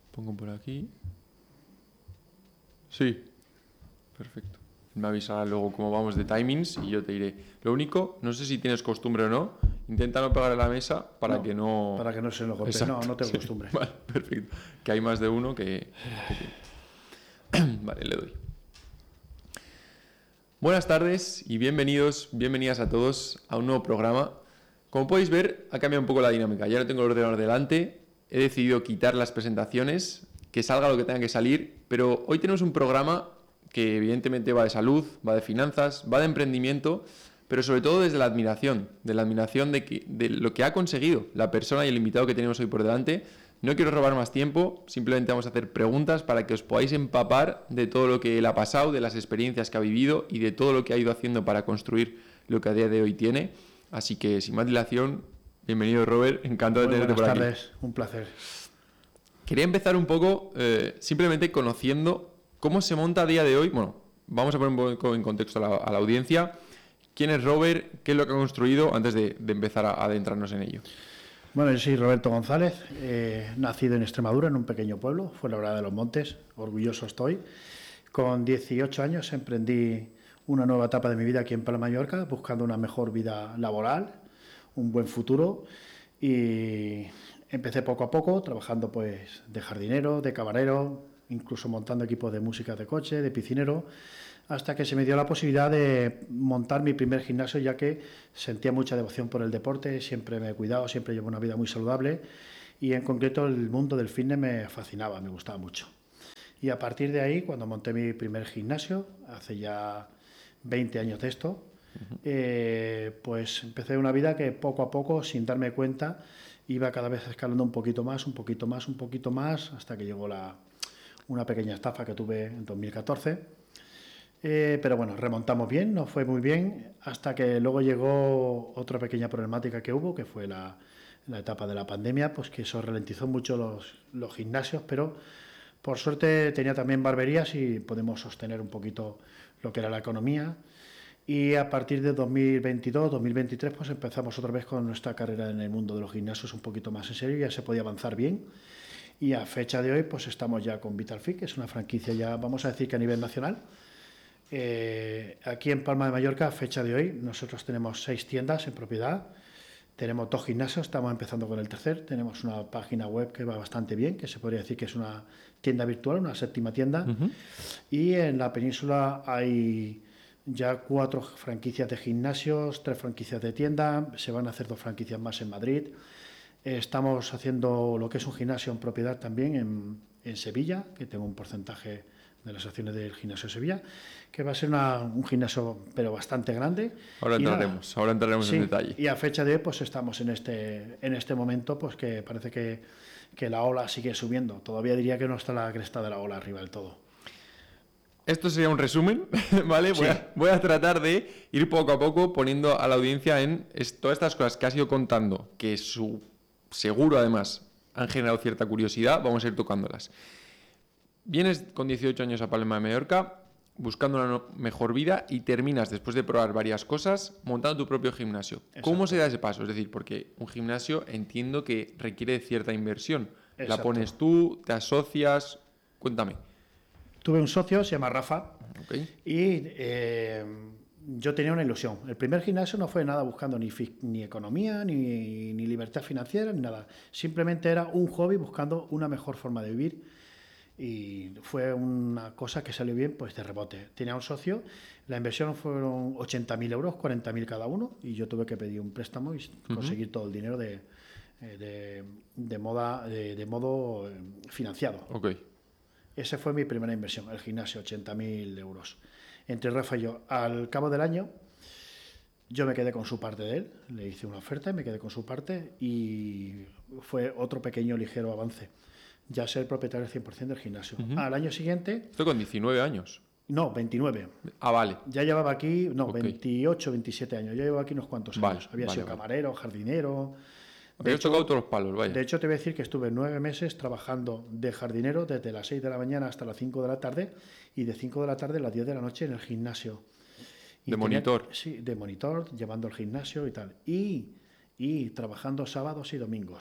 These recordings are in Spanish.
Pongo por aquí. Sí, perfecto. Me avisará luego cómo vamos de timings y yo te diré. Lo único, no sé si tienes costumbre o no, intenta no pegar a la mesa para que no... Para que no se lo golpee. Exacto, No tengo sí. costumbre. Vale, perfecto. Que hay más de uno que... Vale, le doy. Buenas tardes y bienvenidas a todos a un nuevo programa. Como podéis ver, ha cambiado un poco la dinámica. Ya no tengo el ordenador delante, he decidido quitar las presentaciones, que salga lo que tenga que salir, pero hoy tenemos un programa que evidentemente va de salud, va de finanzas, va de emprendimiento, pero sobre todo desde la admiración, de lo que ha conseguido la persona y el invitado que tenemos hoy por delante. No quiero robar más tiempo, simplemente vamos a hacer preguntas para que os podáis empapar de todo lo que él ha pasado, de las experiencias que ha vivido y de todo lo que ha ido haciendo para construir lo que a día de hoy tiene. Así que, sin más dilación, bienvenido Robert, encantado de tenerte por aquí. Buenas tardes, un placer. Quería empezar un poco simplemente conociendo cómo se monta a día de hoy. Bueno, vamos a poner un poco en contexto a la audiencia. ¿Quién es Robert? ¿Qué es lo que ha construido? Antes de empezar a adentrarnos en ello. Bueno, yo soy Roberto González, nacido en Extremadura, en un pequeño pueblo, Fuenlabrada de los Montes, orgulloso estoy. Con 18 años emprendí una nueva etapa de mi vida aquí en Palma de Mallorca, buscando una mejor vida laboral, un buen futuro, y empecé poco a poco, trabajando pues de jardinero, de camarero, incluso montando equipos de música de coche, de piscinero, hasta que se me dio la posibilidad de montar mi primer gimnasio, ya que sentía mucha devoción por el deporte, siempre me he cuidado, siempre llevo una vida muy saludable, y en concreto el mundo del fitness me fascinaba, me gustaba mucho. Y a partir de ahí, cuando monté mi primer gimnasio, hace ya 20 años de esto, pues empecé una vida que poco a poco, sin darme cuenta, iba cada vez escalando un poquito más, un poquito más, un poquito más, hasta que llegó una pequeña estafa que tuve en 2014. Pero bueno, remontamos bien, nos fue muy bien, hasta que luego llegó otra pequeña problemática que hubo, que fue la etapa de la pandemia, pues que eso ralentizó mucho los gimnasios, pero por suerte tenía también barberías y podemos sostener un poquito lo que era la economía. Y a partir de 2022, 2023, pues empezamos otra vez con nuestra carrera en el mundo de los gimnasios un poquito más en serio, ya se podía avanzar bien. Y a fecha de hoy, pues estamos ya con VitalFit, que es una franquicia ya, vamos a decir que a nivel nacional. Aquí en Palma de Mallorca, a fecha de hoy, nosotros tenemos 6 tiendas en propiedad, tenemos 2 gimnasios, estamos empezando con el tercer, tenemos una página web que va bastante bien, que se podría decir que es una tienda virtual, una séptima tienda, y en la península hay ya 4 franquicias de gimnasios, 3 franquicias de tienda, se van a hacer 2 franquicias más en Madrid. Estamos haciendo lo que es un gimnasio en propiedad también en Sevilla, que tengo un porcentaje de las acciones del gimnasio de Sevilla, que va a ser un gimnasio pero bastante grande. Ahora entraremos en detalle. Y a fecha de hoy pues estamos en este momento pues que parece que la ola sigue subiendo. Todavía diría que no está la cresta de la ola arriba del todo. Esto sería un resumen, ¿vale? Sí. Voy a tratar de ir poco a poco poniendo a la audiencia en todas estas cosas que has ido contando, que seguro además han generado cierta curiosidad, vamos a ir tocándolas. Vienes con 18 años a Palma de Mallorca buscando una mejor vida y terminas, después de probar varias cosas, montando tu propio gimnasio. Exacto. ¿Cómo se da ese paso? Es decir, porque un gimnasio entiendo que requiere de cierta inversión. Exacto. ¿La pones tú? ¿Te asocias? Cuéntame. Tuve un socio, se llama Rafa, Okay. y yo tenía una ilusión. El primer gimnasio no fue nada buscando ni economía, ni libertad financiera, ni nada. Simplemente era un hobby buscando una mejor forma de vivir. Y fue una cosa que salió bien pues de rebote. Tenía un socio, la inversión fueron 80.000 euros, 40.000 cada uno, y yo tuve que pedir un préstamo y conseguir todo el dinero de modo financiado. Okay. Esa fue mi primera inversión, el gimnasio, 80.000 euros. Entre Rafa y yo, al cabo del año, yo me quedé con su parte de él, le hice una oferta y me quedé con su parte, y fue otro pequeño ligero avance. Ya ser propietario al 100% del gimnasio. Al año siguiente... Esto con 19 años. No, 29. Ah, vale. Ya llevaba aquí, Okay. 28, 27 años. Ya llevaba aquí unos cuantos años. Había sido camarero, jardinero. Había tocado todos los palos, vaya. De hecho, te voy a decir que estuve 9 meses trabajando de jardinero desde las 6 de la mañana hasta las 5 de la tarde, y de 5 de la tarde a las 10 de la noche en el gimnasio. Y monitor. Sí, de monitor, llevando el gimnasio y tal. Y trabajando sábados y domingos.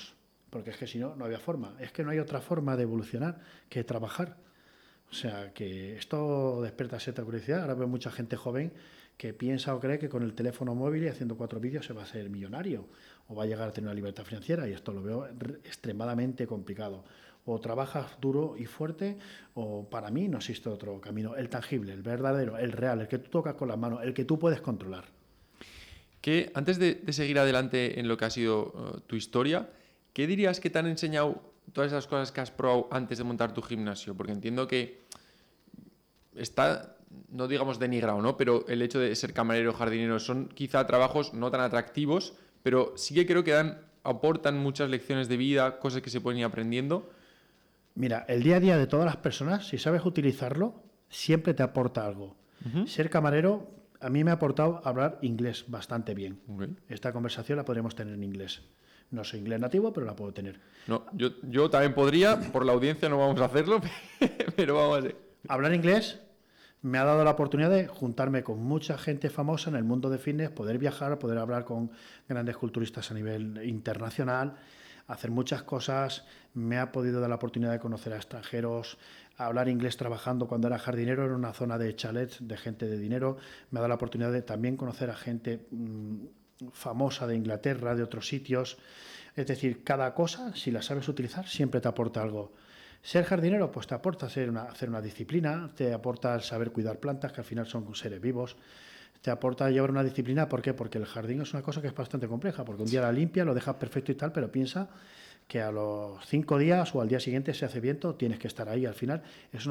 porque es que si no, no había forma. Es que no hay otra forma de evolucionar que trabajar. O sea, que esto despierta cierta curiosidad. Ahora veo mucha gente joven que piensa o cree que con el teléfono móvil y haciendo 4 vídeos se va a hacer millonario o va a llegar a tener una libertad financiera, y esto lo veo extremadamente complicado. O trabajas duro y fuerte, o para mí no existe otro camino. El tangible, el verdadero, el real, el que tú tocas con las manos, el que tú puedes controlar. Que antes de seguir adelante en lo que ha sido tu historia, ¿qué dirías que te han enseñado todas esas cosas que has probado antes de montar tu gimnasio? Porque entiendo que está, no digamos denigrado, ¿no? Pero el hecho de ser camarero o jardinero son quizá trabajos no tan atractivos, pero sí que creo que aportan muchas lecciones de vida, cosas que se pueden ir aprendiendo. Mira, el día a día de todas las personas, si sabes utilizarlo, siempre te aporta algo. Ser camarero, a mí me ha aportado hablar inglés bastante bien. Okay. Esta conversación la podríamos tener en inglés. No soy inglés nativo, pero la puedo tener. No, yo también podría, por la audiencia no vamos a hacerlo, pero vamos a ver. Hablar inglés me ha dado la oportunidad de juntarme con mucha gente famosa en el mundo de fitness, poder viajar, poder hablar con grandes culturistas a nivel internacional, hacer muchas cosas. Me ha podido dar la oportunidad de conocer a extranjeros, a hablar inglés trabajando cuando era jardinero en una zona de chalets de gente de dinero. Me ha dado la oportunidad de también conocer a gente famosa de Inglaterra, de otros sitios. Es decir, cada cosa, si la sabes utilizar, siempre te aporta algo. Ser jardinero, pues te aporta hacer una disciplina, te aporta el saber cuidar plantas, que al final son seres vivos, te aporta llevar una disciplina. ¿Por qué? Porque el jardín es una cosa que es bastante compleja, porque un día la limpia, lo dejas perfecto y tal, pero piensa que a los 5 días o al día siguiente, si hace viento, tienes que estar ahí. Al final es una